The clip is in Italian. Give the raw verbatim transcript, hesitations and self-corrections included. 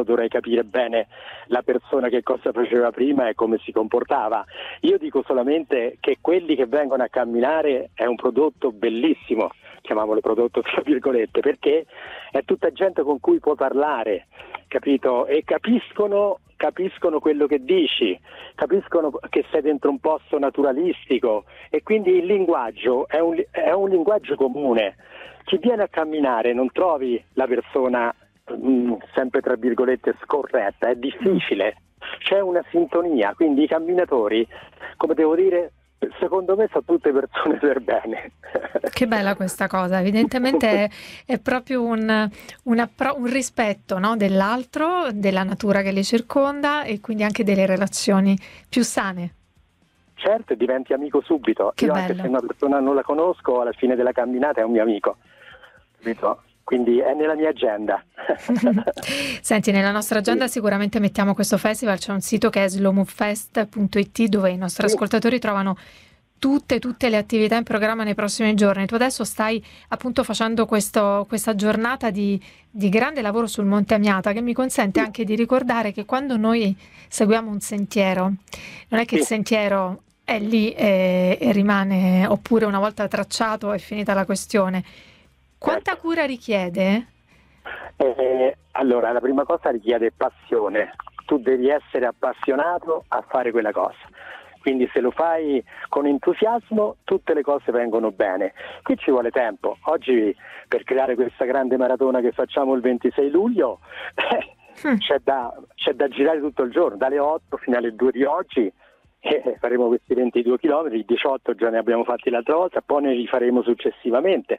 dovrei capire bene la persona che cosa faceva prima e come si comportava. Io dico solamente che quelli che vengono a camminare è un prodotto bellissimo, chiamiamolo prodotto tra virgolette, perché è tutta gente con cui puoi parlare, capito? E capiscono capiscono quello che dici, capiscono che sei dentro un posto naturalistico e quindi il linguaggio è un, è un linguaggio comune. Chi viene a camminare non trovi la persona mh, sempre tra virgolette scorretta, è difficile, c'è una sintonia, quindi i camminatori, come devo dire, secondo me sono tutte persone per bene. Che bella questa cosa, evidentemente è, è proprio un, un, appro- un rispetto, no, dell'altro, della natura che li circonda e quindi anche delle relazioni più sane. Certo, diventi amico subito. Che Io bello. anche se una persona non la conosco, alla fine della camminata è un mio amico, capito? Quindi è nella mia agenda. Senti, nella nostra agenda sicuramente mettiamo questo festival, c'è un sito che è slow move fest punto it dove i nostri Sì. ascoltatori trovano tutte, tutte le attività in programma nei prossimi giorni. Tu adesso stai appunto facendo questo, questa giornata di, di grande lavoro sul Monte Amiata, che mi consente anche di ricordare che quando noi seguiamo un sentiero, non è che il Sì. sentiero è lì e, e rimane, oppure una volta tracciato è finita la questione. Quanta Certo. cura richiede? Eh, allora, la prima cosa richiede passione. Tu devi essere appassionato a fare quella cosa. Quindi se lo fai con entusiasmo tutte le cose vengono bene. Qui ci vuole tempo. Oggi per creare questa grande maratona che facciamo il ventisei luglio eh, Mm. c'è, da, c'è da girare tutto il giorno, dalle otto fino alle due di oggi e faremo questi ventidue chilometri, diciotto già ne abbiamo fatti l'altra volta, poi ne rifaremo successivamente.